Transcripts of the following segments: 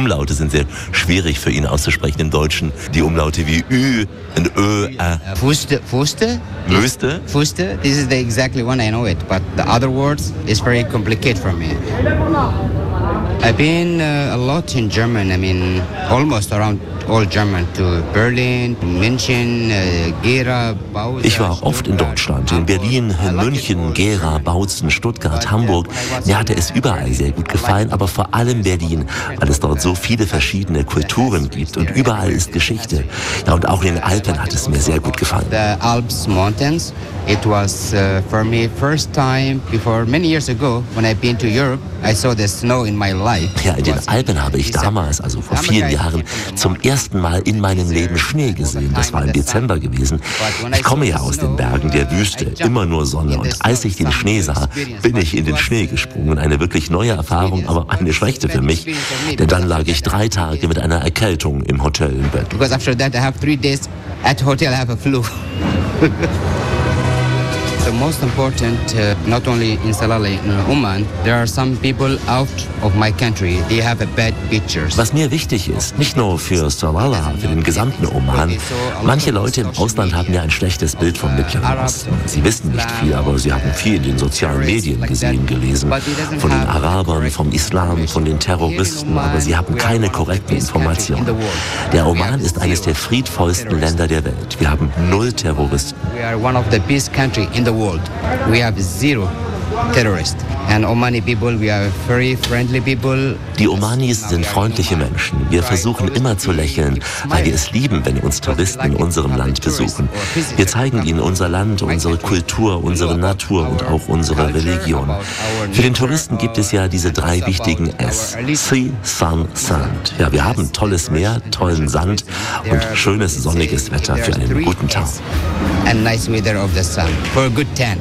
Umlaute sind sehr schwierig für ihn auszusprechen im Deutschen. Die Umlaute wie Ü und Ö, Ä. Fuste. Wüste? Fuste. This is the exactly one I know it, but the other words is very complicated for me. I've been a lot in German. I mean, almost around all German, to Berlin, München, Gera, Bautzen. Ich war oft in Deutschland, in Berlin, München, Gera, Bautzen, Stuttgart, Hamburg. Mir hatte es überall sehr gut gefallen, aber vor allem Berlin, weil es dort so viele verschiedene Kulturen gibt und überall ist Geschichte. Ja, und auch in den Alpen hat es mir sehr gut gefallen. The Alps mountains. It was for me first time before many years ago when I've been to Europe. I saw the snow in my life. Ja, in den Alpen habe ich damals, also vor vielen Jahren, zum ersten Mal in meinem Leben Schnee gesehen. Das war im Dezember gewesen. Ich komme ja aus den Bergen der Wüste, immer nur Sonne. Und als ich den Schnee sah, bin ich in den Schnee gesprungen. Eine wirklich neue Erfahrung, aber eine schlechte für mich. Denn dann lag ich 3 Tage mit einer Erkältung im Hotel im Bett. Because after that I have 3 days at hotel I have a flu. The most important, not only in Salalah, in Oman, there are some people out of my country, they have a bad pictures. Was mir wichtig ist, nicht nur für Salalah, für den gesamten Oman, manche Leute im Ausland haben ja ein schlechtes Bild vom Mittleren Osten. Sie wissen nicht viel, aber sie haben viel in den sozialen Medien gesehen, gelesen. Von den Arabern, vom Islam, von den Terroristen, aber sie haben keine korrekten Informationen. Der Oman ist eines der friedvollsten Länder der Welt. Wir haben 0 Terroristen. We are one of the peace country in the world. We have 0 terrorists. And Omani people, we are very friendly people. Die Omanis sind freundliche Menschen. Wir versuchen immer zu lächeln, weil wir es lieben, wenn uns Touristen in unserem Land besuchen. Wir zeigen ihnen unser Land, unsere Kultur, unsere Natur und auch unsere Religion. Für den Touristen gibt es ja diese 3 wichtigen S. Sea, Sun, Sand. Ja, wir haben tolles Meer, tollen Sand und schönes sonniges Wetter für einen guten Tag. And nice weather of the sun for a good tan.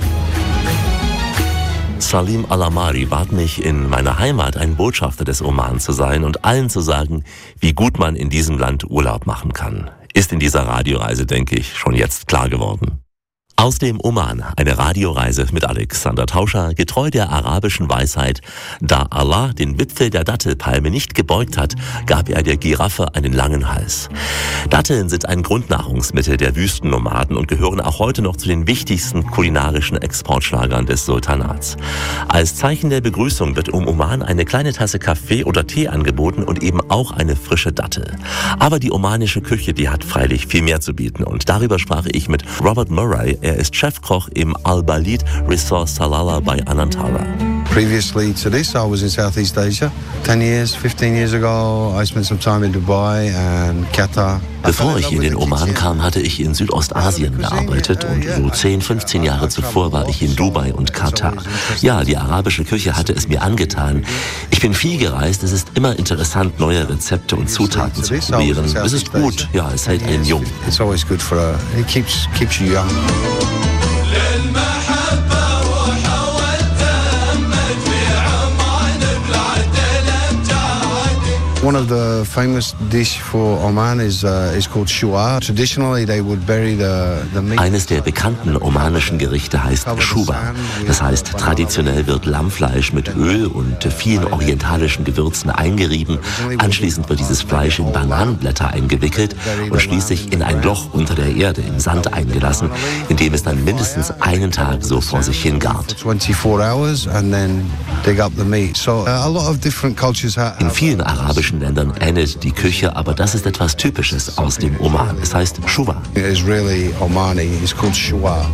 Salim Al-Amari bat mich, in meiner Heimat ein Botschafter des Oman zu sein und allen zu sagen, wie gut man in diesem Land Urlaub machen kann. Ist in dieser Radioreise, denke ich, schon jetzt klar geworden. Aus dem Oman, eine Radioreise mit Alexander Tauscher, getreu der arabischen Weisheit: Da Allah den Wipfel der Dattelpalme nicht gebeugt hat, gab er der Giraffe einen langen Hals. Datteln sind ein Grundnahrungsmittel der Wüstennomaden und gehören auch heute noch zu den wichtigsten kulinarischen Exportschlagern des Sultanats. Als Zeichen der Begrüßung wird im Oman eine kleine Tasse Kaffee oder Tee angeboten und eben auch eine frische Dattel. Aber die omanische Küche, die hat freilich viel mehr zu bieten und darüber sprach ich mit Robert Murray. Er ist Chefkoch im Al-Balid Resort Salalah bei Anantara. Previously to this, I was in Southeast Asia. 10 years, 15 years ago, I spent some time in Dubai and Qatar. Bevor ich in den Oman kam, hatte ich in Südostasien gearbeitet und so 10, 15 Jahre zuvor war ich in Dubai und Katar. Ja, die arabische Küche hatte es mir angetan. Ich bin viel gereist, es ist immer interessant, neue Rezepte und Zutaten zu probieren. Es ist gut, ja, es hält einen jung. It's always good for it keeps you young. One of the famous dish for Oman is called shuwa. Traditionally, they would bury the meat. Eines der bekannten omanischen Gerichte heißt Shuwa. Das heißt, traditionell wird Lammfleisch mit Öl und vielen orientalischen Gewürzen eingerieben. Anschließend wird dieses Fleisch in Bananenblätter eingewickelt und schließlich in ein Loch unter der Erde im Sand eingelassen, in dem es dann mindestens einen Tag so vor sich hin gart. 24 hours and then dig up the meat. So a lot of different cultures have. In vielen arabischen Ländern ähnelt die Küche, aber das ist etwas Typisches aus dem Oman. Es heißt Shuwa. It is really Omani. It's called shuwa.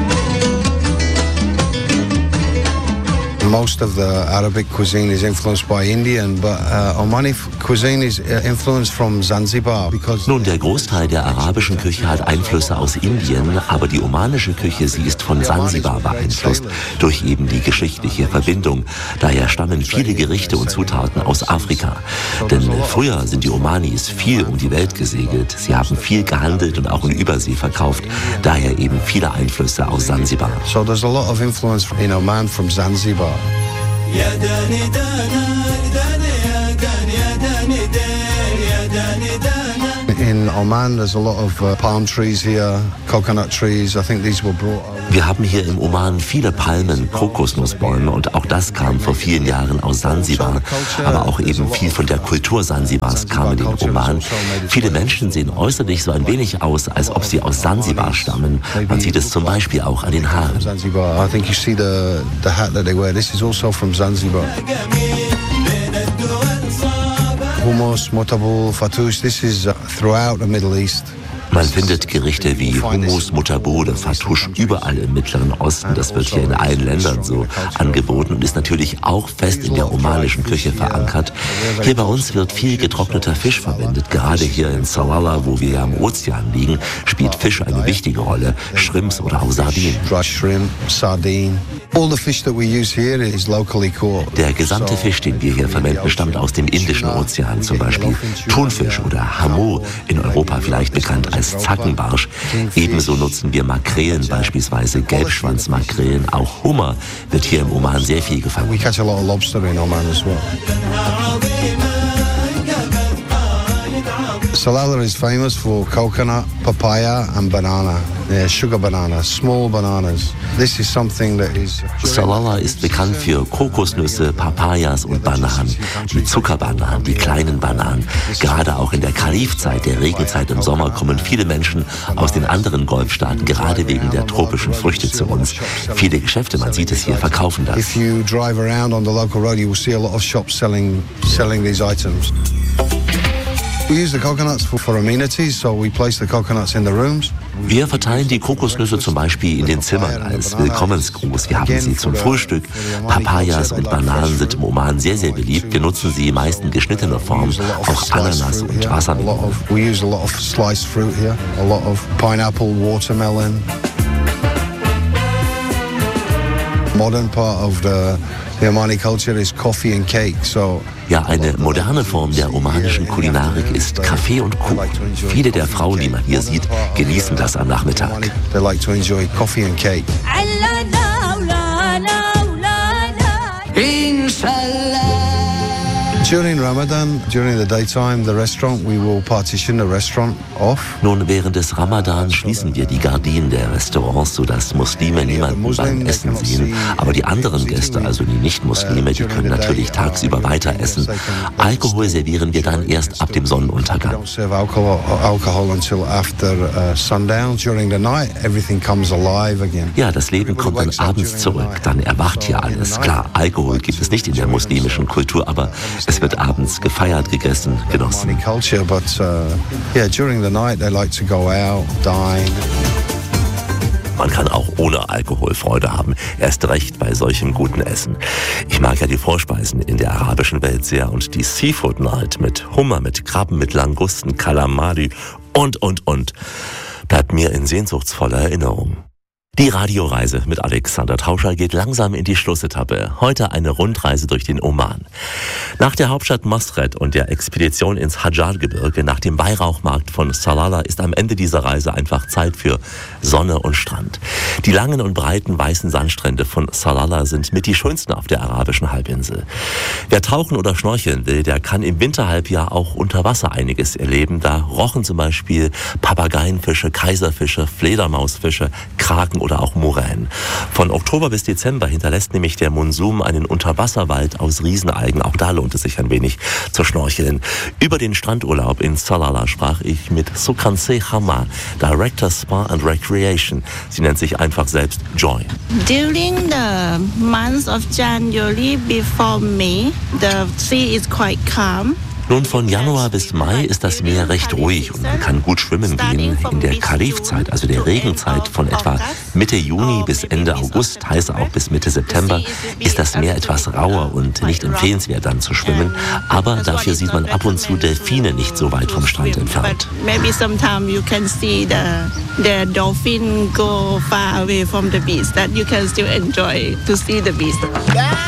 Most of the Arabic cuisine is influenced by Indian, but Omani cuisine is influenced from Zanzibar. Nun, der Großteil der arabischen Küche hat Einflüsse aus Indien, aber die omanische Küche, sie ist von Zanzibar beeinflusst, durch eben die geschichtliche Verbindung. Daher stammen viele Gerichte und Zutaten aus Afrika. Denn früher sind die Omanis viel um die Welt gesegelt. Sie haben viel gehandelt und auch in Übersee verkauft. Daher eben viele Einflüsse aus Zanzibar. So there's a lot of influence in Oman from Zanzibar. يا داني دانا دانا يا داني يا داني دان يا داني دانا. In Oman, there's a lot of palm trees here, coconut trees. I think these were brought over. Wir haben hier im Oman viele Palmen, Kokosnussbäume und auch das kam vor vielen Jahren aus Sansibar. Aber auch eben viel von der Kultur Sansibars kam in den Oman. Viele Menschen sehen äußerlich so ein wenig aus, als ob sie aus Sansibar stammen. Man sieht es zum Beispiel auch an den Haaren. I think you see the hat that they wear. This is also from Zanzibar. Hummus, mutabul, fatoush, this is throughout the Middle East. Man findet Gerichte wie Hummus, Mutabule, Fatoush überall im Mittleren Osten. Das wird hier in allen Ländern so angeboten und ist natürlich auch fest in der omanischen Küche verankert. Hier bei uns wird viel getrockneter Fisch verwendet. Gerade hier in Salalah, wo wir ja am Ozean liegen, spielt Fisch eine wichtige Rolle. Shrimps oder auch Sardinen. Der gesamte Fisch, den wir hier verwenden, stammt aus dem Indischen Ozean. Zum Beispiel Thunfisch oder Hamu, in Europa vielleicht bekannt als Zackenbarsch. Ebenso nutzen wir Makrelen, beispielsweise Gelbschwanzmakrelen. Auch Hummer wird hier im Oman sehr viel gefangen. We catch a lot of lobster in Oman as well. Salalah is famous for coconut, papaya and banana. Sugar bananas, small bananas. This is something that is... Salalah ist bekannt für Kokosnüsse, Papayas und Bananen. Die Zuckerbananen, die kleinen Bananen. Gerade auch in der Kalifzeit, der Regenzeit im Sommer, kommen viele Menschen aus den anderen Golfstaaten, gerade wegen der tropischen Früchte zu uns. Viele Geschäfte, man sieht es hier, verkaufen das. If you drive around on the local road, you will see a lot of shops selling these items. We use the coconuts for amenities, so we place the coconuts in the rooms. Wir verteilen die Kokosnüsse zum Beispiel in den Zimmern als Willkommensgruß. Wir haben sie zum Frühstück. Papayas und Bananen sind im Oman sehr, sehr beliebt. Wir nutzen sie meist in geschnittener Form, auch Ananas und Wassermelone. We use a lot of sliced fruit here, a lot of pineapple, watermelon. Modern part of the Omani culture is coffee and cake, so... Ja, eine moderne Form der omanischen Kulinarik ist Kaffee und Kuchen. Viele der Frauen, die man hier sieht, genießen das am Nachmittag. They like to enjoy coffee and cake. During Ramadan, during the daytime, the restaurant, we will partition the restaurant off. Nun, während des Ramadan schließen wir die Gardinen der Restaurants, sodass Muslime niemanden beim Essen sehen. Aber die anderen Gäste, also die Nicht-Muslime, die können natürlich tagsüber weiter essen. Alkohol servieren wir dann erst ab dem Sonnenuntergang. Don't serve alcohol until after sundown. During the night, everything comes alive again. Ja, das Leben kommt dann abends zurück. Dann erwacht hier alles. Klar, Alkohol gibt es nicht in der muslimischen Kultur, aber es wird abends gefeiert, gegessen, genossen. Culture, but during the night they like to go out, dine. Man kann auch ohne Alkohol Freude haben, erst recht bei solchem guten Essen. Ich mag ja die Vorspeisen in der arabischen Welt sehr und die Seafood Night mit Hummer, mit Krabben, mit Langusten, Kalamari und. Bleibt mir in sehnsuchtsvoller Erinnerung. Die Radioreise mit Alexander Tauscher geht langsam in die Schlussetappe. Heute eine Rundreise durch den Oman. Nach der Hauptstadt Masret und der Expedition ins Hadjar-Gebirge, nach dem Weihrauchmarkt von Salalah, ist am Ende dieser Reise einfach Zeit für Sonne und Strand. Die langen und breiten weißen Sandstrände von Salalah sind mit die schönsten auf der arabischen Halbinsel. Wer tauchen oder schnorcheln will, der kann im Winterhalbjahr auch unter Wasser einiges erleben. Da rochen zum Beispiel Papageienfische, Kaiserfische, Fledermausfische, Kraken oder auch Muränen. Von Oktober bis Dezember hinterlässt nämlich der Monsum einen Unterwasserwald aus Riesenalgen. Auch da lohnt es sich ein wenig zu schnorcheln. Über den Strandurlaub in Salalah sprach ich mit Sukanseh Hama, Director Spa and Recreation. Sie nennt sich einfach selbst Joy. During the months of January before May, the sea is quite calm. Nun, von Januar bis Mai ist das Meer recht ruhig und man kann gut schwimmen gehen. In der Kalifzeit, also der Regenzeit von etwa Mitte Juni bis Ende August, heißt auch bis Mitte September, ist das Meer etwas rauer und nicht empfehlenswert dann zu schwimmen. Aber dafür sieht man ab und zu Delfine nicht so weit vom Strand entfernt. Maybe sometime you can see the dolphin go far away from the beach, that you can still enjoy to see the beach.